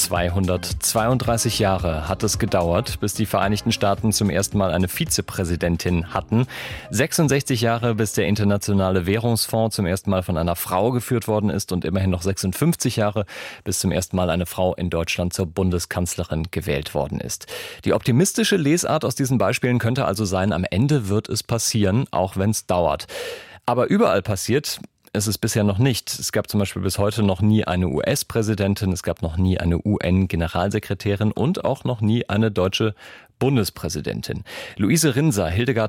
232 Jahre hat es gedauert, bis die Vereinigten Staaten zum ersten Mal eine Vizepräsidentin hatten. 66 Jahre, bis der Internationale Währungsfonds zum ersten Mal von einer Frau geführt worden ist und immerhin noch 56 Jahre, bis zum ersten Mal eine Frau in Deutschland zur Bundeskanzlerin gewählt worden ist. Die optimistische Lesart aus diesen Beispielen könnte also sein, am Ende wird es passieren, auch wenn es dauert. Aber überall passiert ist es bisher noch nicht. Es gab zum Beispiel bis heute noch nie eine US-Präsidentin, es gab noch nie eine UN-Generalsekretärin und auch noch nie eine deutsche Bundespräsidentin. Luise Rinser, Hildegard